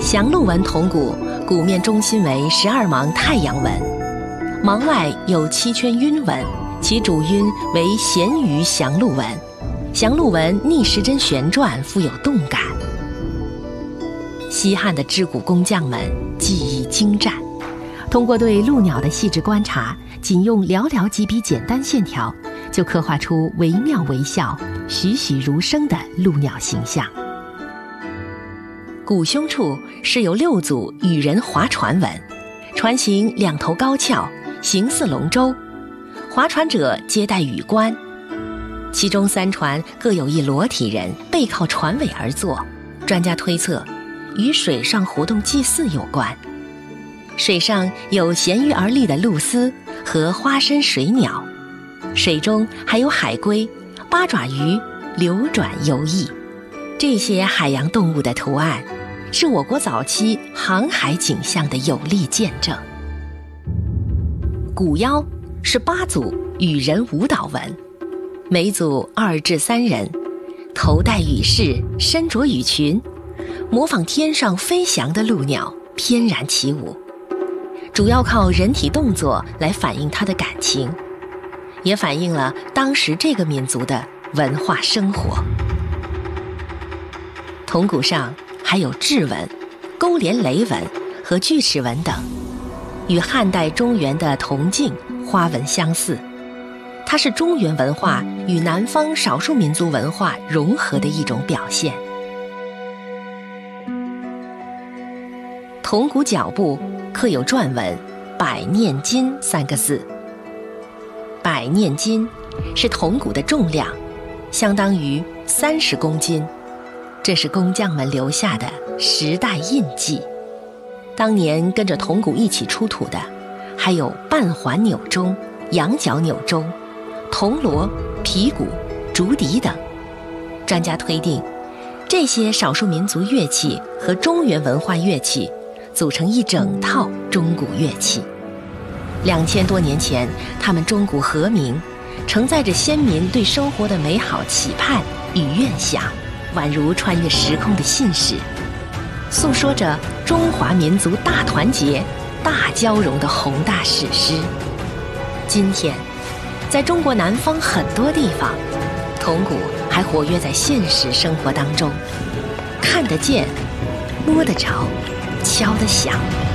祥鹿纹铜鼓，鼓面中心为12芒太阳纹，芒外有7圈晕纹，其主晕为咸鱼祥鹿纹。祥鹿纹逆时针旋转，富有动感。西汉的织鼓工匠们技艺精湛，通过对鹿鸟的细致观察，仅用寥寥几笔简单线条，就刻画出惟妙惟肖、栩栩如生的鹿鸟形象。鼓胸处是由6组羽人划船纹，船形2头高翘，形似龙舟，划船者皆戴羽冠，其中3船各有一裸体人背靠船尾而坐，专家推测与水上活动祭祀有关。水上有衔鱼而立的鹭鸶和花身水鸟，水中还有海龟、八爪鱼流转游弋。这些海洋动物的图案是我国早期航海景象的有力见证。鼓腰是8组羽人舞蹈纹，每组2至3人，头戴羽饰，身着羽裙，模仿天上飞翔的鹿鸟翩然起舞，主要靠人体动作来反映它的感情，也反映了当时这个民族的文化生活。铜鼓上还有雉纹、勾连雷纹和锯齿纹等，与汉代中原的铜镜花纹相似，它是中原文化与南方少数民族文化融合的一种表现。铜鼓脚部刻有篆文“百念斤”3个字，百念斤是铜鼓的重量，相当于30公斤，这是工匠们留下的时代印记。当年跟着铜鼓一起出土的还有半环钮钟、羊角钮钟、铜锣、皮鼓、竹笛等。专家推定，这些少数民族乐器和中原文化乐器组成一整套钟鼓乐器。2000多年前，他们钟鼓和鸣，承载着先民对生活的美好期盼与愿想，宛如穿越时空的信使，诉说着中华民族大团结、大交融的宏大史诗。今天，在中国南方很多地方，铜鼓还活跃在现实生活当中，看得见，摸得着，敲得响。